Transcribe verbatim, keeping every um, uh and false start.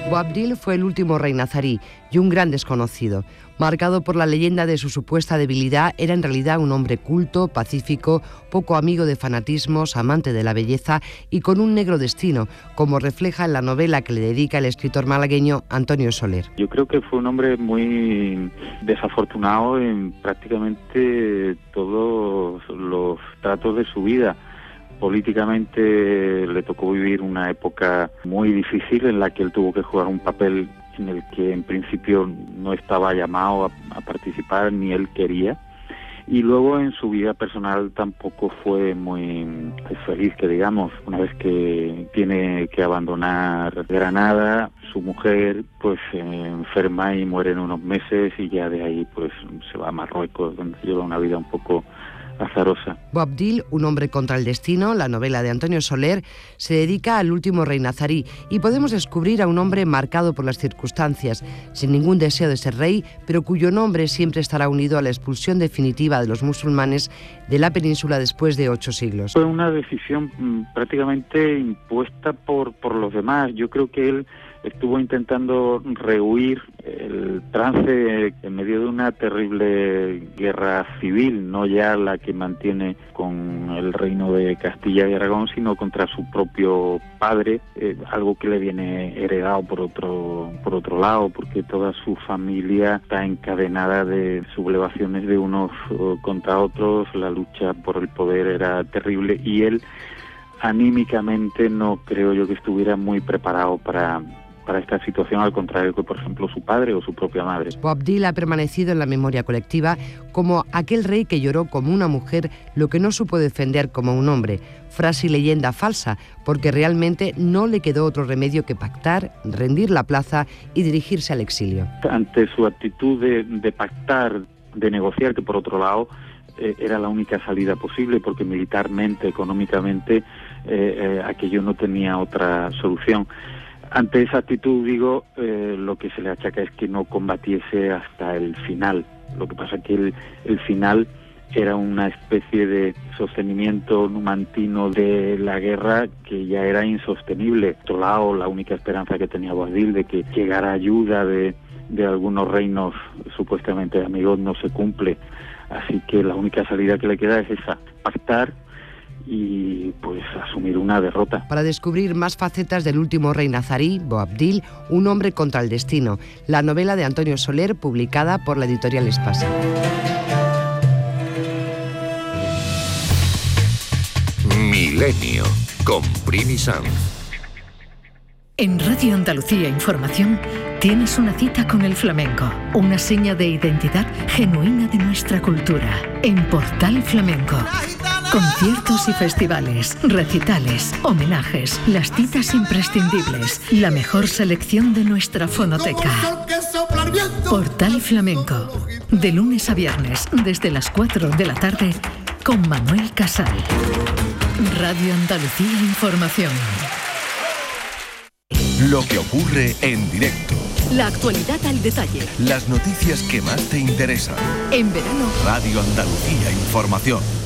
Boabdil fue el último rey nazarí y un gran desconocido. Marcado por la leyenda de su supuesta debilidad, era en realidad un hombre culto, pacífico, poco amigo de fanatismos, amante de la belleza y con un negro destino, como refleja en la novela que le dedica el escritor malagueño Antonio Soler. Yo creo que fue un hombre muy desafortunado en prácticamente todos los tratos de su vida. Políticamente le tocó vivir una época muy difícil en la que él tuvo que jugar un papel en el que en principio no estaba llamado a, a participar ni él quería, y luego en su vida personal tampoco fue muy feliz, que digamos. Una vez que tiene que abandonar Granada, su mujer pues se enferma y muere en unos meses, y ya de ahí pues se va a Marruecos, donde lleva una vida un poco azarosa. Boabdil, un hombre contra el destino, la novela de Antonio Soler, se dedica al último rey nazarí y podemos descubrir a un hombre marcado por las circunstancias, sin ningún deseo de ser rey, pero cuyo nombre siempre estará unido a la expulsión definitiva de los musulmanes de la península después de ocho siglos. Fue una decisión prácticamente impuesta por, por los demás. Yo creo que él estuvo intentando rehuir el trance en medio de una terrible guerra civil, no ya la que mantiene con el reino de Castilla y Aragón, sino contra su propio padre, eh, algo que le viene heredado por otro por otro lado, porque toda su familia está encadenada de sublevaciones de unos uh, contra otros. La lucha por el poder era terrible y él anímicamente no creo yo que estuviera muy preparado para para esta situación, al contrario que, por ejemplo, su padre o su propia madre. Boabdil ha permanecido en la memoria colectiva como aquel rey que lloró como una mujer lo que no supo defender como un hombre, frase y leyenda falsa, porque realmente no le quedó otro remedio que pactar, rendir la plaza y dirigirse al exilio. Ante su actitud de, de pactar, de negociar, que por otro lado eh, era la única salida posible, porque militarmente, económicamente, eh, eh, aquello no tenía otra solución. Ante esa actitud, digo, eh, lo que se le achaca es que no combatiese hasta el final. Lo que pasa es que el, el final era una especie de sostenimiento numantino de la guerra que ya era insostenible. Por otro lado, la única esperanza que tenía Boabdil de que llegara ayuda de, de algunos reinos supuestamente amigos no se cumple. Así que la única salida que le queda es esa, pactar y pues asumir una derrota. Para descubrir más facetas del último rey nazarí, Boabdil, un hombre contra el destino, la novela de Antonio Soler, publicada por la editorial Espasa. Milenio, con Primi Sanz. En Radio Andalucía Información tienes una cita con el flamenco, una seña de identidad genuina de nuestra cultura. En Portal Flamenco, conciertos y festivales, recitales, homenajes, las citas imprescindibles, la mejor selección de nuestra fonoteca. Portal Flamenco, de lunes a viernes desde las cuatro de la tarde con Manuel Casal. Radio Andalucía Información. Lo que ocurre en directo. La actualidad al detalle. Las noticias que más te interesan. En verano. Radio Andalucía Información.